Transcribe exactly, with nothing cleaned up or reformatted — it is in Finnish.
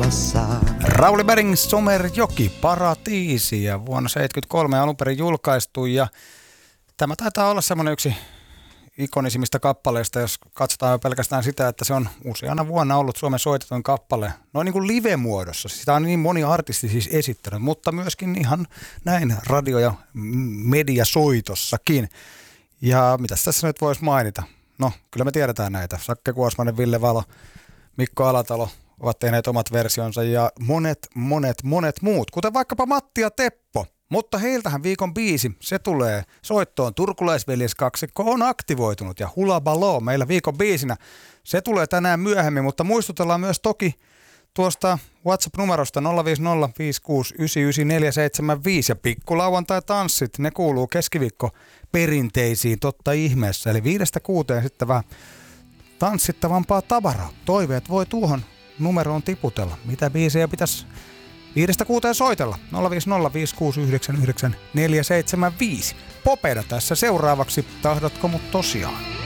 rauhassa. Rauli Bering, Somerjoki, Paratiisi ja vuonna seitsemänkymmentäkolme alun perin julkaistu ja tämä taitaa olla semmoinen yksi ikonisimmista kappaleista, jos katsotaan pelkästään sitä, että se on useana vuonna ollut Suomen soitetuin kappale. Noin niin kuin live-muodossa. Sitä on niin moni artisti siis esittänyt, mutta myöskin ihan näin radio- ja mediasoitossakin. Ja mitäs tässä nyt voisi mainita? No, kyllä me tiedetään näitä. Sakke Kuosmanen, Ville Valo, Mikko Alatalo ovat tehneet omat versionsa ja monet, monet, monet muut, kuten vaikkapa Matti ja Teppo. Mutta heiltähän viikon biisi, se tulee soittoon. Turkulaisveljeskaksikko on aktivoitunut ja Hula Baloo meillä viikon biisinä. Se tulee tänään myöhemmin, mutta muistutellaan myös toki tuosta WhatsApp-numerosta nolla viisi nolla viisi kuusi yhdeksän yhdeksän neljä seitsemän viisi ja pikkulauantai-tanssit, ne kuuluu keskiviikko perinteisiin totta ihmeessä. Eli viidestä kuuteen sitten vähän tanssittavampaa tavaraa. Toiveet voi tuohon numeroon tiputella. Mitä biisejä pitäisi viidestä kuuteen soitella? nolla viisi nolla viisi kuusi yhdeksän yhdeksän neljä seitsemän viisi. Popeda tässä seuraavaksi. Tahdotko mut tosiaan?